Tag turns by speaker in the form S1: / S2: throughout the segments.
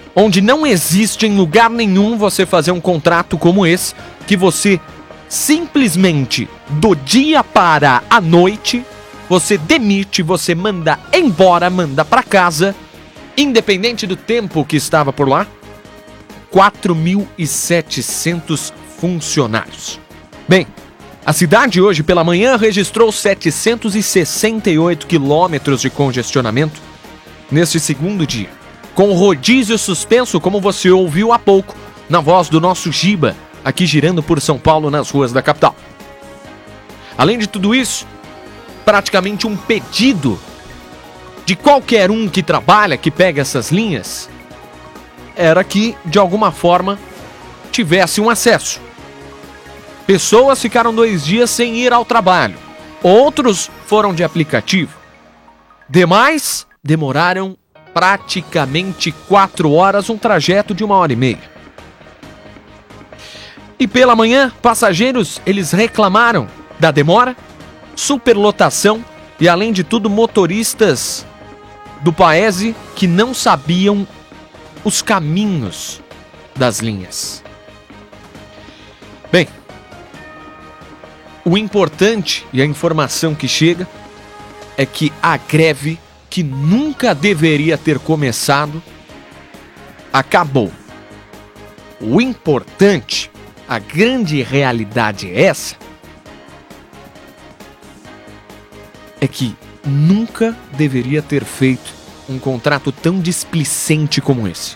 S1: onde não existe em lugar nenhum você fazer um contrato como esse, que você simplesmente do dia para a noite, você demite, você manda embora, manda para casa, independente do tempo que estava por lá, 4.700 funcionários. Bem, a cidade hoje pela manhã registrou 768 quilômetros de congestionamento neste segundo dia, com o rodízio suspenso, como você ouviu há pouco, na voz do nosso Giba, aqui girando por São Paulo nas ruas da capital. Além de tudo isso, praticamente um pedido de qualquer um que trabalha, que pega essas linhas, era que, de alguma forma, tivesse um acesso. Pessoas ficaram 2 dias sem ir ao trabalho. Outros foram de aplicativo. Demais demoraram praticamente 4 horas, um trajeto de 1h30. E pela manhã, passageiros, eles reclamaram da demora, superlotação e, além de tudo, motoristas do Paese que não sabiam os caminhos das linhas. Bem, o importante e a informação que chega é que a greve, que nunca deveria ter começado, acabou. O importante, a grande realidade é essa, é que nunca deveria ter feito um contrato tão displicente como esse.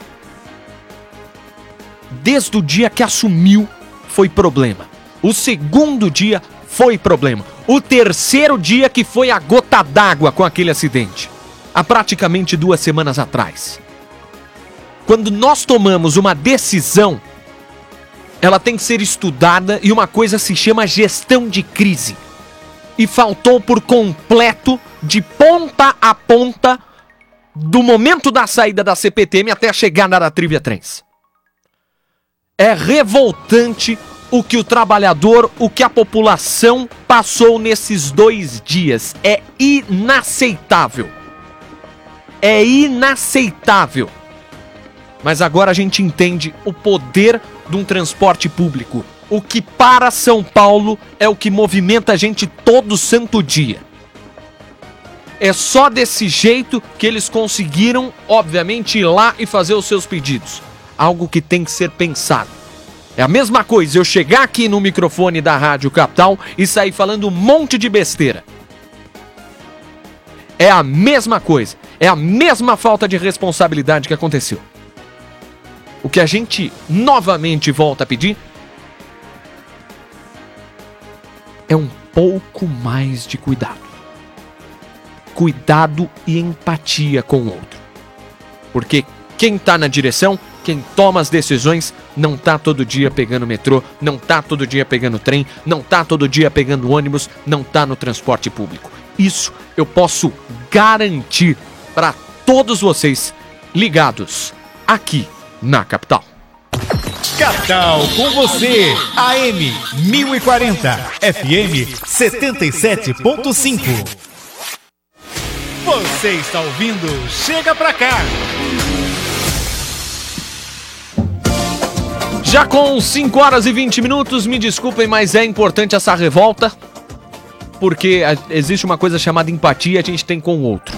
S1: Desde o dia que assumiu, foi problema. O segundo dia foi problema. O terceiro dia que foi a gota d'água com aquele acidente, há praticamente 2 semanas atrás. Quando nós tomamos uma decisão, ela tem que ser estudada e uma coisa se chama gestão de crise. E faltou por completo, de ponta a ponta, do momento da saída da CPTM até a chegada da Trivia Trens. É revoltante o que o trabalhador, o que a população passou nesses 2 dias. É inaceitável. É inaceitável. Mas agora a gente entende o poder de um transporte público. O que para São Paulo é o que movimenta a gente todo santo dia. É só desse jeito que eles conseguiram, obviamente, ir lá e fazer os seus pedidos. Algo que tem que ser pensado. É a mesma coisa eu chegar aqui no microfone da Rádio Capital e sair falando um monte de besteira. É a mesma coisa. É a mesma falta de responsabilidade que aconteceu. O que a gente novamente volta a pedir é um pouco mais de cuidado. Cuidado e empatia com o outro. Porque quem tá na direção, quem toma as decisões, não tá todo dia pegando metrô, não tá todo dia pegando trem, não tá todo dia pegando ônibus, não tá no transporte público. Isso eu posso garantir para todos vocês ligados aqui na capital.
S2: Capital com você, AM 1040, FM 77.5. Você está ouvindo Chega Pra Cá.
S1: Já com 5 horas e 20 minutos, me desculpem, mas é importante essa revolta, porque existe uma coisa chamada empatia, a gente tem com o outro.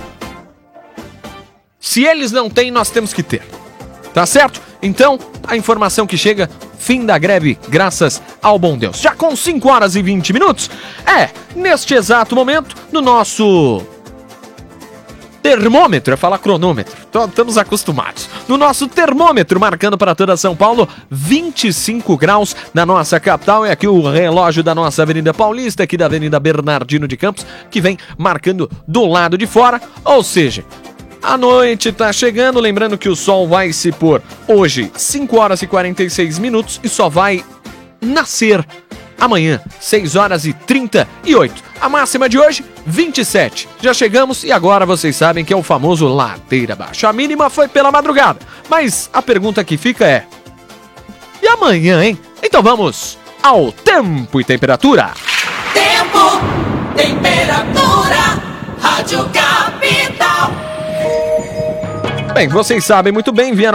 S1: Se eles não têm, nós temos que ter. Tá certo? Então, a informação que chega, fim da greve, graças ao bom Deus. Já com 5 horas e 20 minutos, neste exato momento, no nosso termômetro, é falar cronômetro, estamos acostumados. No nosso termômetro, marcando para toda São Paulo, 25 graus na nossa capital. É aqui o relógio da nossa Avenida Paulista, aqui da Avenida Bernardino de Campos, que vem marcando do lado de fora, ou seja, a noite tá chegando, lembrando que o sol vai se pôr hoje, 5 horas e 46 minutos, e só vai nascer amanhã, 6 horas e 38. A máxima de hoje, 27. Já chegamos e agora vocês sabem que é o famoso ladeira abaixo. A mínima foi pela madrugada, mas a pergunta que fica é: e amanhã, hein? Então vamos ao tempo e temperatura.
S3: Tempo, temperatura, Rádio Capital.
S1: Bem, vocês sabem muito bem, vieram